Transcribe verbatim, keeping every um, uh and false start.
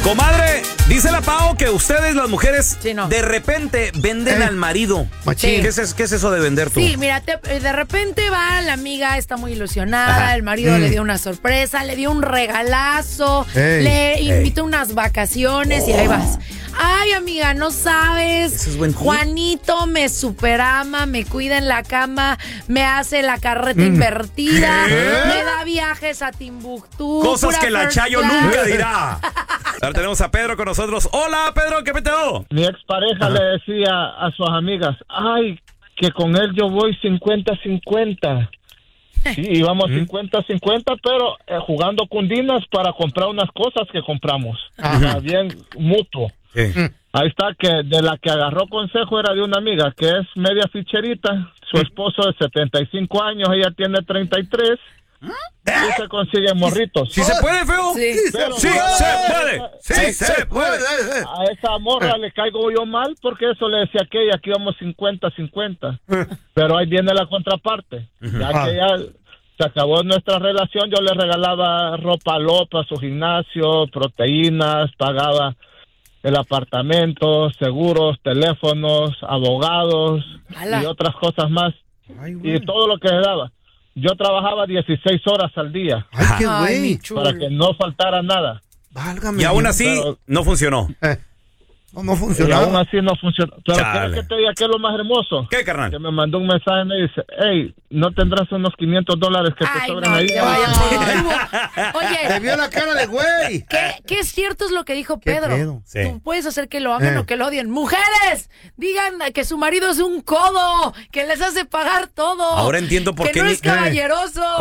Comadre, dice la Pao que ustedes, las mujeres, Sí, no. de repente venden Eh. al marido. Machín. ¿Qué es, ¿Qué es eso de vender tú? Sí, mira, te- de repente va la amiga, está muy ilusionada, Ajá. el marido Mm. le dio una sorpresa, le dio un regalazo, Ey, le ey. invitó unas vacaciones y ahí vas. Ay, amiga, no sabes. Ese es buen tip. Juanito me superama, me cuida en la cama, me hace la carreta invertida, ¿Qué? me da viajes a Timbuktu. Cosas pura que la first Chayo class. nunca dirá. Ahora tenemos a Pedro con nosotros. Hola, Pedro, ¿qué peteo? Mi expareja le decía a sus amigas, ay, que con él yo voy cincuenta cincuenta. Sí, íbamos cincuenta cincuenta, pero eh, jugando cundinas para comprar unas cosas que compramos. Ajá. Bien mutuo. Sí. Ahí está, que de la que agarró consejo era de una amiga que es media ficherita. Su esposo de setenta y cinco años, ella tiene treinta y tres. Y se consigue morritos. ¿Sí se puede, feo? Sí. Pero- Sí, se puede. Sí, se puede. A esa morra le caigo yo mal porque eso le decía a aquella que íbamos cincuenta cincuenta. Pero ahí viene la contraparte. Ya que ya se acabó nuestra relación, yo le regalaba ropa Lopa, su gimnasio, proteínas, pagaba el apartamento, seguros, teléfonos, abogados Ala. y otras cosas más. Ay, güey. Y todo lo que le daba. Yo trabajaba dieciséis horas al día Ay, qué Ay, mi güey. chulo. para que no faltara nada. Válgame. Y aún Dios. así, Pero- no funcionó. Eh, no, no Y funcionaba. aún así no funcionó. Pero Chale. ¿quieres que te diga qué es lo más hermoso? ¿Qué, Que carnal? me mandó un mensaje y me dice, hey, ¿no tendrás unos quinientos dólares que te Ay, sobran no, ahí? te vaya Ah. por- Te Oye, vio la cara de güey. ¿Qué, qué es cierto es lo que dijo ¿Qué Pedro? pedo? Sí. Tú puedes hacer que lo amen Eh. o que lo odien. ¡Mujeres! Digan que su marido es un codo, que les hace pagar todo. Ahora entiendo por que qué no ni- es caballeroso.